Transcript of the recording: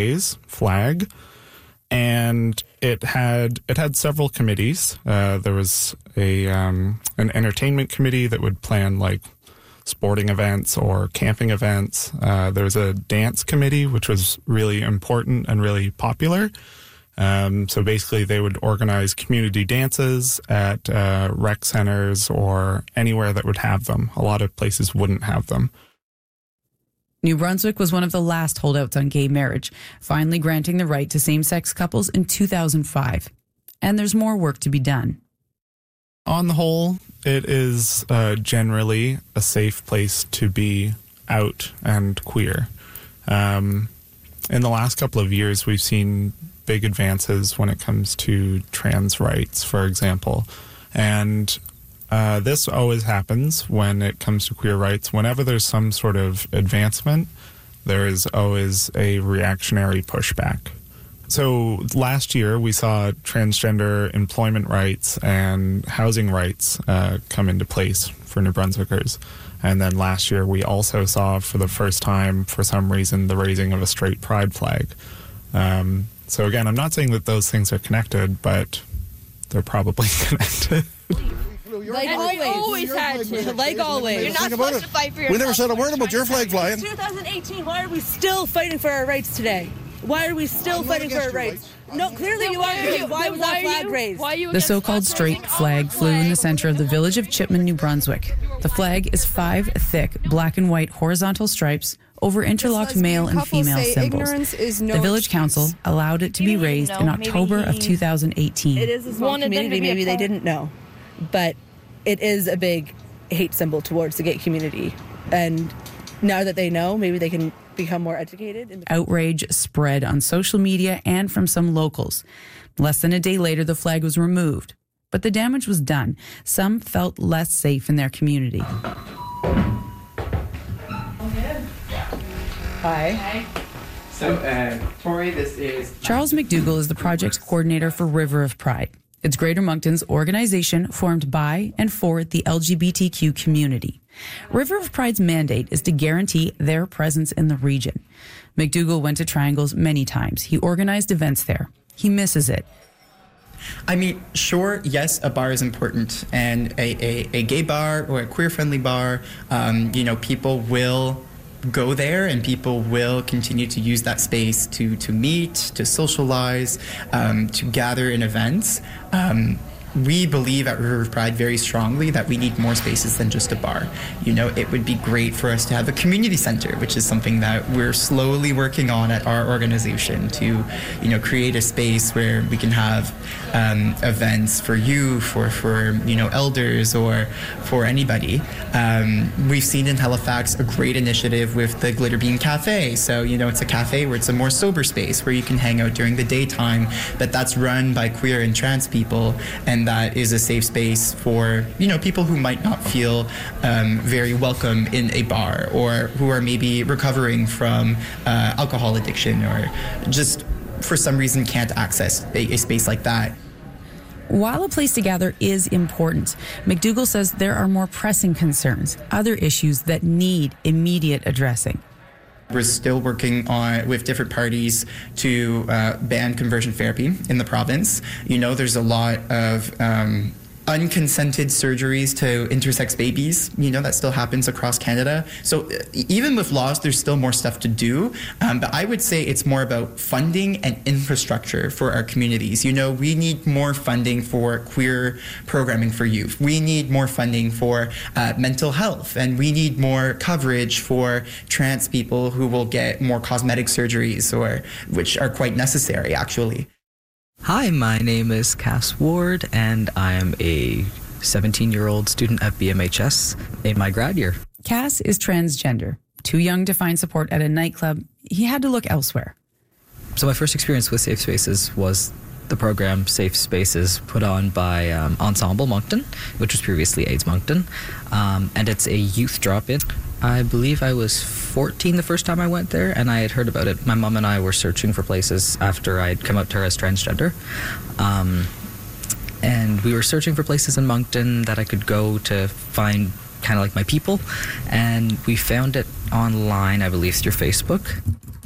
days flag, and it had several committees. There was an entertainment committee that would plan like sporting events or camping events. There was a dance committee, which was really important and really popular. So basically they would organize community dances at rec centers or anywhere that would have them. A lot of places wouldn't have them. New Brunswick was one of the last holdouts on gay marriage, finally granting the right to same-sex couples in 2005. And there's more work to be done. On the whole, it is generally a safe place to be out and queer. In the last couple of years, we've seen big advances when it comes to trans rights, for example. And this always happens when it comes to queer rights. Whenever there's some sort of advancement, there is always a reactionary pushback. So last year, we saw transgender employment rights and housing rights come into place for New Brunswickers. And then last year, we also saw for the first time, for some reason, the raising of a straight pride flag. So again, I'm not saying that those things are connected, but they're probably connected. Like always had to. Like always. You're not supposed to fight for your We never said a word about your flag flying. 2018, why are we still fighting for our rights today? Why are we still fighting for our rights? No, clearly you are. Why was that flag raised? The so-called straight flag flew in the center of the village of Chipman, New Brunswick. The flag is 5 thick black and white horizontal stripes over interlocked male and female symbols. The village council allowed it to be raised in October of 2018. It is a small community, maybe they didn't know. But it is a big hate symbol towards the gay community. And now that they know, maybe they can become more educated. Outrage spread on social media and from some locals. Less than a day later, the flag was removed. But the damage was done. Some felt less safe in their community. Hi. So, Tori, this is... Charles McDougall is the project's coordinator for River of Pride. It's Greater Moncton's organization formed by and for the LGBTQ community. River of Pride's mandate is to guarantee their presence in the region. McDougall went to Triangles many times. He organized events there. He misses it. I mean, sure, yes, a bar is important, and a gay bar or a queer-friendly bar, people will go there and people will continue to use that space to meet, to socialize, to gather in events. We believe at River of Pride very strongly that we need more spaces than just a bar. It would be great for us to have a community center, which is something that we're slowly working on at our organization to, create a space where we can have events for youth, for elders, or for anybody. We've seen in Halifax a great initiative with the Glitter Bean Cafe. So, it's a cafe where it's a more sober space where you can hang out during the daytime, but that's run by queer and trans people, and that is a safe space for, people who might not feel very welcome in a bar, or who are maybe recovering from alcohol addiction, or just for some reason can't access a space like that. While a place to gather is important, McDougall says there are more pressing concerns, other issues that need immediate addressing. We're still working with different parties to ban conversion therapy in the province. There's a lot of unconsented surgeries to intersex babies. That still happens across Canada. So even with laws, there's still more stuff to do. But I would say it's more about funding and infrastructure for our communities. We need more funding for queer programming for youth. We need more funding for mental health. And we need more coverage for trans people who will get more cosmetic surgeries, which are quite necessary, actually. Hi, my name is Cass Ward, and I am a 17-year-old student at BMHS in my grad year. Cass is transgender. Too young to find support at a nightclub, he had to look elsewhere. So my first experience with Safe Spaces was the program Safe Spaces put on by Ensemble Moncton, which was previously AIDS Moncton, and it's a youth drop-in. I believe I was 14 the first time I went there, and I had heard about it. My mom and I were searching for places after I'd come out to her as transgender. And we were searching for places in Moncton that I could go to find kind of like my people. And we found it online, I believe, through Facebook.